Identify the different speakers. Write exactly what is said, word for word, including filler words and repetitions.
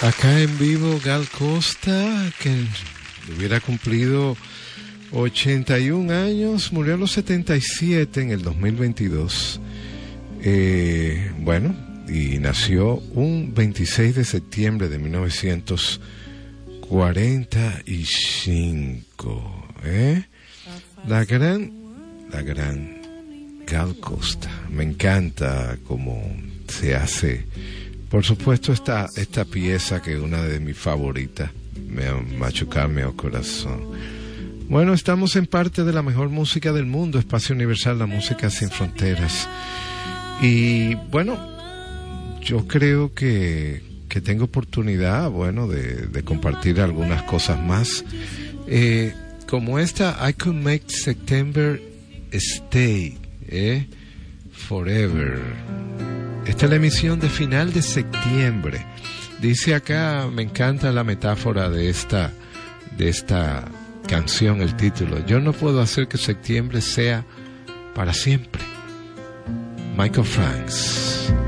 Speaker 1: Acá en vivo Gal Costa, que hubiera cumplido ochenta y un años, murió a los setenta y siete en el dos mil veintidós. Eh, bueno, y nació un veintiséis de septiembre de mil novecientos cuarenta y cinco. ¿eh? La gran, la gran Gal Costa. Me encanta cómo se hace. Por supuesto, esta, esta pieza que es una de mis favoritas, me machucarme al corazón. Bueno, estamos en parte de la mejor música del mundo, Espacio Universal, la música sin fronteras. Y bueno, yo creo que, que tengo oportunidad, bueno, de, de compartir algunas cosas más. Eh, como esta, I Could Make September Stay, eh, Forever. Esta es la emisión de final de septiembre. Dice acá, me encanta la metáfora de esta, de esta canción, el título. Yo no puedo hacer que septiembre sea para siempre. Michael Franks.